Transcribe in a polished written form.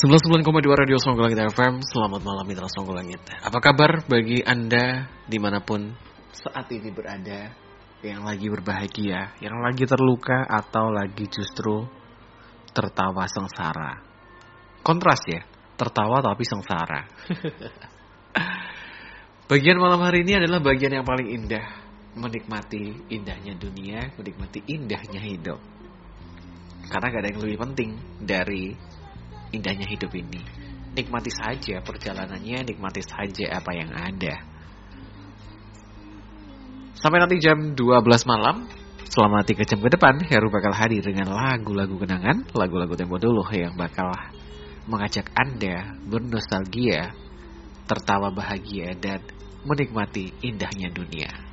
99,2 Radio Songgolangit FM. Selamat malam Mitra Songgolangit. Apa kabar bagi Anda dimanapun saat ini berada, yang lagi berbahagia, yang lagi terluka, atau lagi justru tertawa sengsara. Kontras ya, tertawa tapi sengsara. Bagian malam hari ini adalah bagian yang paling indah. Menikmati indahnya dunia, menikmati indahnya hidup. Karena gak ada yang lebih penting dari indahnya hidup ini. Nikmati saja perjalanannya, nikmati saja apa yang ada. Sampai nanti jam 12 malam, selama 3 jam ke depan, Heru bakal hadir dengan lagu-lagu kenangan, lagu-lagu tempo dulu yang bakal mengajak Anda bernostalgia, tertawa bahagia, dan menikmati indahnya dunia.